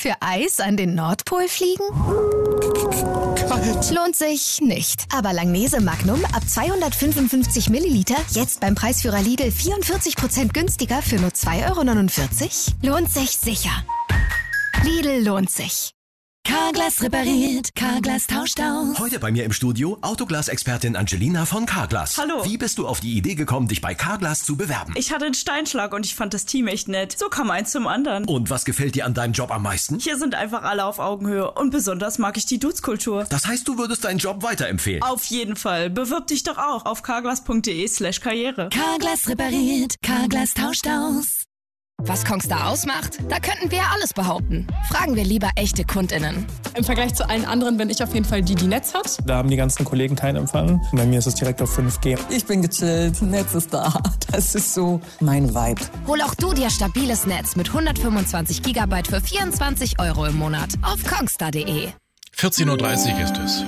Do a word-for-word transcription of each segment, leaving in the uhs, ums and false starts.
Für Eis an den Nordpol fliegen? Kalt. Lohnt sich nicht. Aber Langnese Magnum ab zweihundertfünfundfünfzig Milliliter jetzt beim Preisführer Lidl vierundvierzig Prozent günstiger für nur zwei Euro neunundvierzig? Lohnt sich sicher. Lidl lohnt sich. Carglass repariert, Carglass tauscht aus. Heute bei mir im Studio Autoglas-Expertin Angelina von Carglass. Hallo. Wie bist du auf die Idee gekommen, dich bei Carglass zu bewerben? Ich hatte einen Steinschlag und ich fand das Team echt nett. So kam eins zum anderen. Und was gefällt dir an deinem Job am meisten? Hier sind einfach alle auf Augenhöhe und besonders mag ich die Dudes-Kultur. Das heißt, du würdest deinen Job weiterempfehlen? Auf jeden Fall. Bewirb dich doch auch auf carglass.de slash karriere. Carglass repariert, Carglass tauscht aus. Was Kongstar ausmacht? Da könnten wir alles behaupten. Fragen wir lieber echte KundInnen. Im Vergleich zu allen anderen bin ich auf jeden Fall die, die Netz hat. Da haben die ganzen Kollegen keinen Empfang. Bei mir ist es direkt auf fünf G. Ich bin gechillt, Netz ist da. Das ist so mein Vibe. Hol auch du dir stabiles Netz mit hundertfünfundzwanzig Gigabyte für vierundzwanzig Euro im Monat auf kongstar punkt de. vierzehn Uhr dreißig ist es.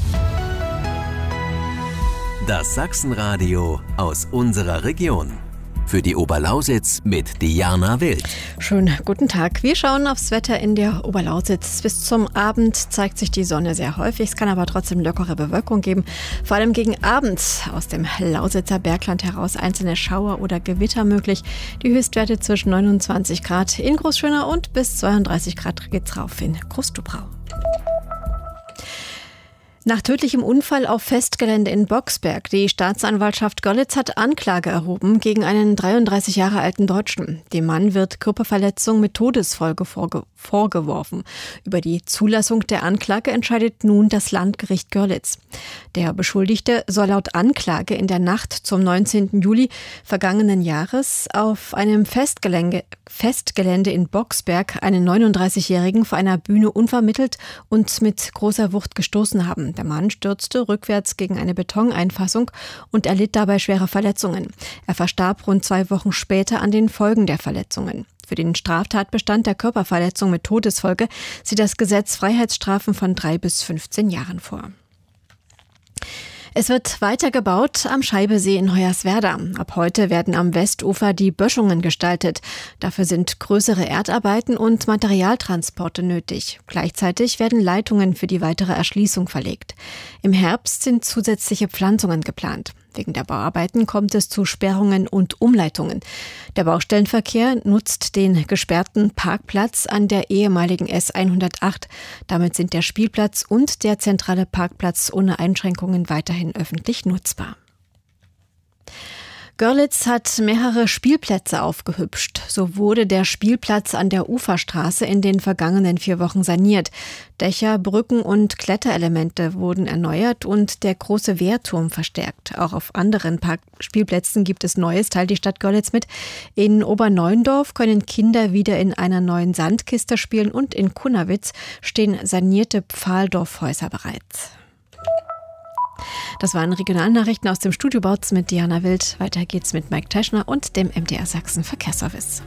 Das Sachsenradio aus unserer Region. Für die Oberlausitz mit Diana Wild. Schönen guten Tag. Wir schauen aufs Wetter in der Oberlausitz. Bis zum Abend zeigt sich die Sonne sehr häufig. Es kann aber trotzdem lockere Bewölkung geben. Vor allem gegen Abend aus dem Lausitzer Bergland heraus einzelne Schauer oder Gewitter möglich. Die Höchstwerte zwischen neunundzwanzig Grad in Großschönau und bis zweiunddreißig Grad geht's rauf in Großdubrau. Nach tödlichem Unfall auf Festgelände in Boxberg. Die Staatsanwaltschaft Görlitz hat Anklage erhoben gegen einen dreiunddreißig Jahre alten Deutschen. Dem Mann wird Körperverletzung mit Todesfolge vorge- vorgeworfen. Über die Zulassung der Anklage entscheidet nun das Landgericht Görlitz. Der Beschuldigte soll laut Anklage in der Nacht zum neunzehnten Juli vergangenen Jahres auf einem Festgelände, Festgelände in Boxberg einen neununddreißigjährigen vor einer Bühne unvermittelt und mit großer Wucht gestoßen haben. Der Mann stürzte rückwärts gegen eine Betoneinfassung und erlitt dabei schwere Verletzungen. Er verstarb rund zwei Wochen später an den Folgen der Verletzungen. Für den Straftatbestand der Körperverletzung mit Todesfolge sieht das Gesetz Freiheitsstrafen von drei bis fünfzehn Jahren vor. Es wird weiter gebaut am Scheibesee in Hoyerswerda. Ab heute werden am Westufer die Böschungen gestaltet. Dafür sind größere Erdarbeiten und Materialtransporte nötig. Gleichzeitig werden Leitungen für die weitere Erschließung verlegt. Im Herbst sind zusätzliche Pflanzungen geplant. Wegen der Bauarbeiten kommt es zu Sperrungen und Umleitungen. Der Baustellenverkehr nutzt den gesperrten Parkplatz an der ehemaligen S hundertacht. Damit sind der Spielplatz und der zentrale Parkplatz ohne Einschränkungen weiterhin öffentlich nutzbar. Görlitz hat mehrere Spielplätze aufgehübscht. So wurde der Spielplatz an der Uferstraße in den vergangenen vier Wochen saniert. Dächer, Brücken und Kletterelemente wurden erneuert und der große Wehrturm verstärkt. Auch auf anderen Park- Spielplätzen gibt es Neues, teilt die Stadt Görlitz mit. In Oberneuendorf können Kinder wieder in einer neuen Sandkiste spielen und in Kunnawitz stehen sanierte Pfahldorfhäuser bereit. Das waren Regionalnachrichten aus dem Studio Bautz mit Diana Wild. Weiter geht's mit Mike Teschner und dem M D R Sachsen Verkehrsservice.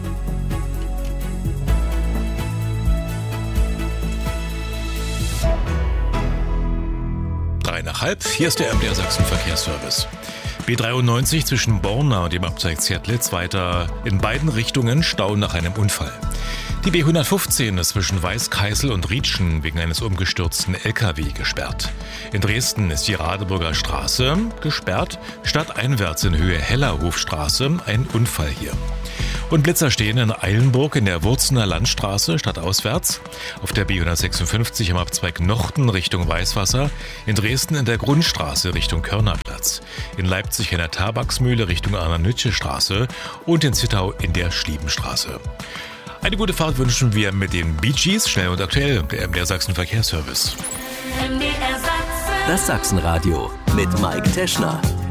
Drei nach halb, hier ist der M D R Sachsen Verkehrsservice. B dreiundneunzig zwischen Borna und dem Abzweig Ziertlitz weiter in beiden Richtungen Stau nach einem Unfall. Die B hundertfünfzehn ist zwischen Weißkeißel und Rietschen wegen eines umgestürzten L K W gesperrt. In Dresden ist die Radeburger Straße gesperrt, stadteinwärts in Höhe Hellerhofstraße ein Unfall hier. Und Blitzer stehen in Eilenburg in der Wurzener Landstraße stadtauswärts, auf der B hundertsechsundfünfzig am Abzweig Nochten Richtung Weißwasser, in Dresden in der Grundstraße Richtung Körnerplatz, in Leipzig in der Tabaksmühle Richtung Arna-Nütsche-Straße und in Zittau in der Schliebenstraße. Eine gute Fahrt wünschen wir mit den Bee Gees, schnell und aktuell, der M D R Sachsen Verkehrsservice. Das Sachsenradio mit Mike Teschner.